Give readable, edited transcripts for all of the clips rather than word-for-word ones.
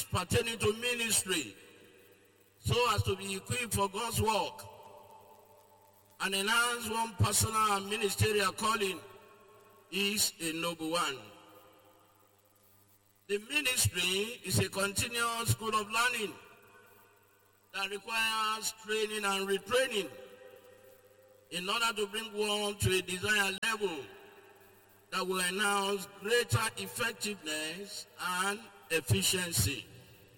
pertaining to ministry so as to be equipped for God's work and enhance one personal and ministerial calling is a noble one. The ministry is a continuous school of learning that requires training and retraining in order to bring one to a desired level that will enhance greater effectiveness and efficiency.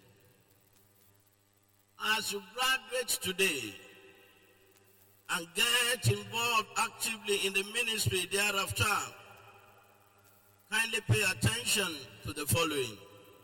As you graduate today and get involved actively in the ministry thereafter, kindly pay attention to the following.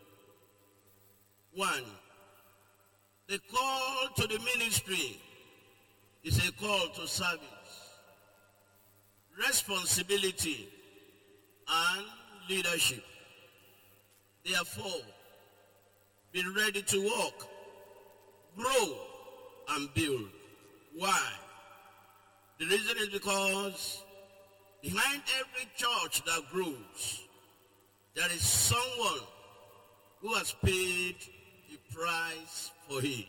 1. The call to the ministry is a call to service, responsibility, and leadership. Therefore, be ready to work, grow, and build. Why? The reason is because behind every church that grows, there is someone who has paid the price for it.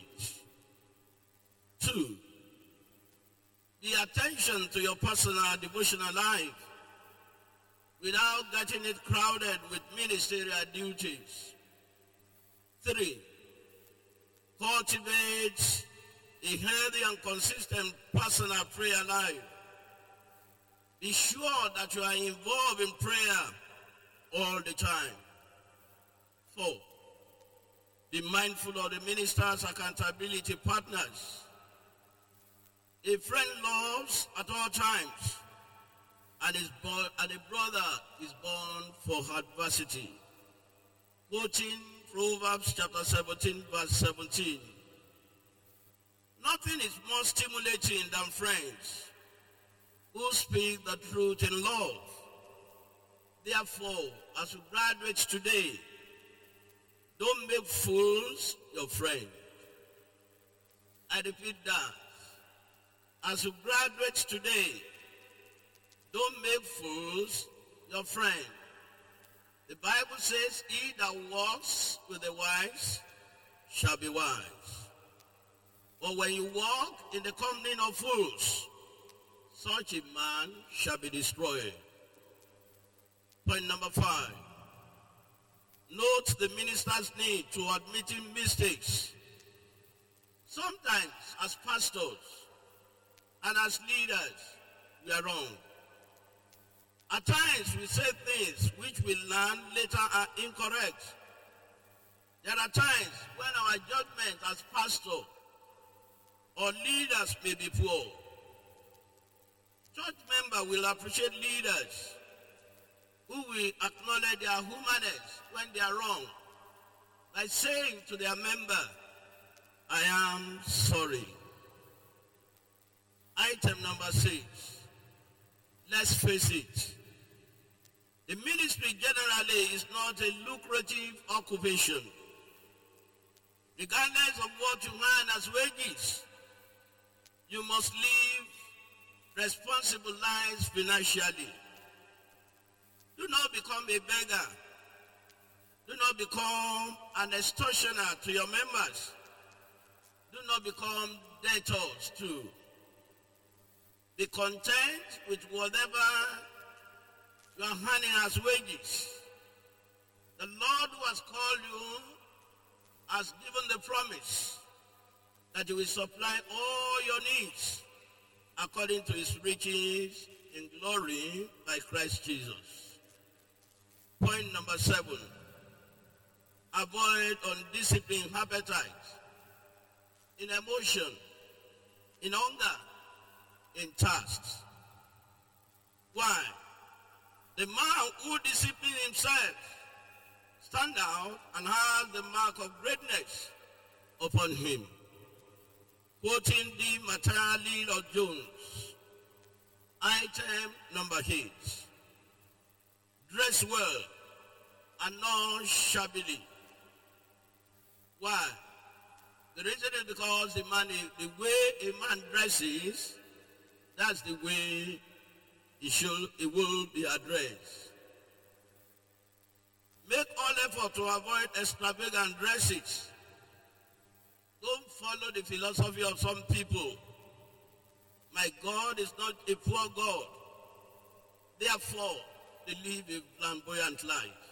2. The attention to your personal devotional life without getting it crowded with ministerial duties. 3. Cultivate a healthy and consistent personal prayer life. Be sure that you are involved in prayer all the time. 4. Be mindful of the minister's accountability partners. A friend loves at all times, and a brother is born for adversity. Quoting Proverbs chapter 17, verse 17. Nothing is more stimulating than friends who speak the truth in love. Therefore, as you graduate today, don't make fools your friend. I repeat that. As you graduate today, don't make fools your friend. The Bible says, he that walks with the wise shall be wise. But when you walk in the company of fools, such a man shall be destroyed. Point number 5. Note the minister's need to admitting mistakes. Sometimes, as pastors and as leaders, we are wrong. At times, we say things which we learn later are incorrect. There are times when our judgment as pastor or leaders may be poor. Church member will appreciate leaders who will acknowledge their humanness when they are wrong by saying to their member, I am sorry. Item number 6. Let's face it. The ministry generally is not a lucrative occupation. Regardless of what you earn as wages, you must live responsible lives financially. Do not become a beggar. Do not become an extortioner to your members. Do not become debtors too. Be content with whatever you are earning as wages. The Lord who has called you has given the promise that he will supply all your needs according to his riches in glory by Christ Jesus. Point number 7. Avoid undisciplined appetite in emotion, in hunger, in thirst. Why? The man who disciplines himself stand out and has the mark of greatness upon him. Quoting the Material of Jones. Item number 8. Dress well and not shabbily. Why? The reason is because the way a man dresses, that's the way he will be addressed. Make all effort to avoid extravagant dresses. Don't follow the philosophy of some people. My God is not a poor God. Therefore, they live a flamboyant life.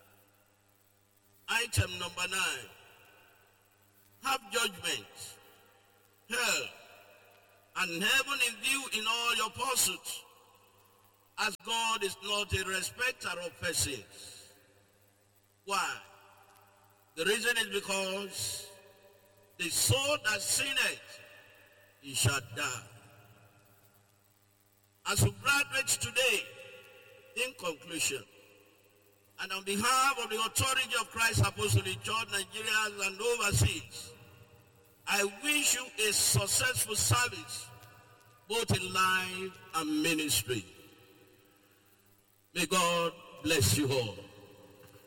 Item number 9. Have judgment, hell, and heaven in view in all your pursuits, as God is not a respecter of persons. Why? The reason is because the soul that sinneth, he shall die. As we graduate today, in conclusion, and on behalf of the authority of Christ Apostolic Church, Nigerians and overseas, I wish you a successful service, both in life and ministry. May God bless you all.